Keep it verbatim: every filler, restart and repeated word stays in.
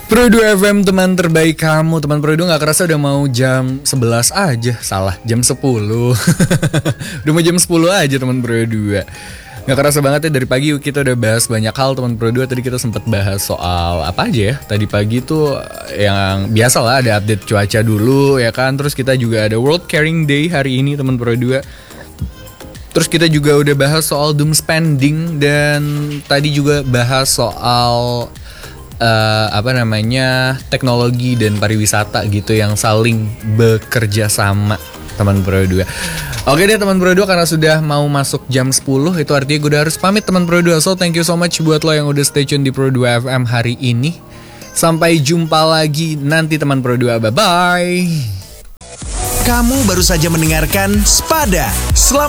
Pro dua F M, teman terbaik kamu. Teman Pro dua, gak kerasa udah mau jam sebelas aja. Salah, jam sepuluh. Udah mau jam sepuluh aja teman Pro dua. Gak kerasa banget ya, dari pagi kita udah bahas banyak hal teman Pro dua. Tadi kita sempat bahas soal apa aja ya. Tadi pagi tuh yang biasa lah, ada update cuaca dulu ya kan. Terus kita juga ada World Caring Day hari ini teman Pro dua. Terus kita juga udah bahas soal doom spending. Dan tadi juga bahas soal Uh, apa namanya teknologi dan pariwisata gitu yang saling bekerja sama teman Pro dua. Oke deh teman Pro dua, karena sudah mau masuk jam sepuluh, itu artinya gue udah harus pamit teman Pro dua. So thank you so much buat lo yang udah stay tune di Pro dua F M hari ini. Sampai jumpa lagi nanti teman Pro dua. Bye bye. Kamu baru saja mendengarkan Spada. Selamat